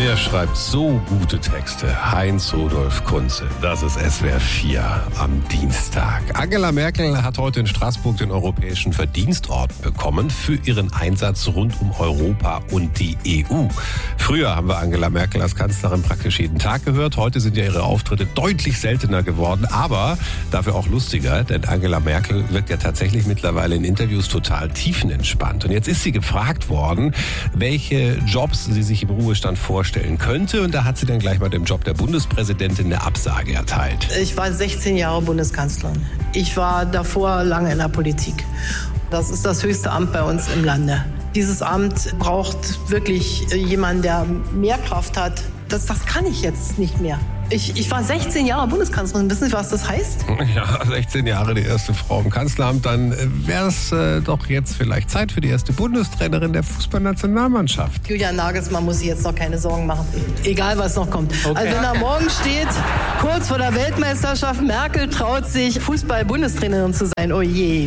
Wer schreibt so gute Texte? Heinz-Rudolf Kunze. Das ist SWR 4 am Dienstag. Angela Merkel hat heute in Straßburg den Europäischen Verdienstorden bekommen für ihren Einsatz rund um Europa und die EU. Früher haben wir Angela Merkel als Kanzlerin praktisch jeden Tag gehört. Heute sind ja ihre Auftritte deutlich seltener geworden, aber dafür auch lustiger, denn Angela Merkel wirkt ja tatsächlich mittlerweile in Interviews total tiefenentspannt. Und jetzt ist sie gefragt worden, welche Jobs sie sich im Ruhestand vorstellen könnte. Und da hat sie dann gleich mal dem Job der Bundespräsidentin eine Absage erteilt. Ich war 16 Jahre Bundeskanzlerin. Ich war davor lange in der Politik. Das ist das höchste Amt bei uns im Lande. Dieses Amt braucht wirklich jemanden, der mehr Kraft hat. Das kann ich jetzt nicht mehr. Ich war 16 Jahre Bundeskanzlerin. Wissen Sie, was das heißt? Ja, 16 Jahre die erste Frau im Kanzleramt. Dann wäre es doch jetzt vielleicht Zeit für die erste Bundestrainerin der Fußballnationalmannschaft. Julian Nagelsmann muss sich jetzt noch keine Sorgen machen. Egal, was noch kommt. Okay. Also wenn da morgen steht, kurz vor der Weltmeisterschaft, Merkel traut sich, Fußball-Bundestrainerin zu sein. Oh je.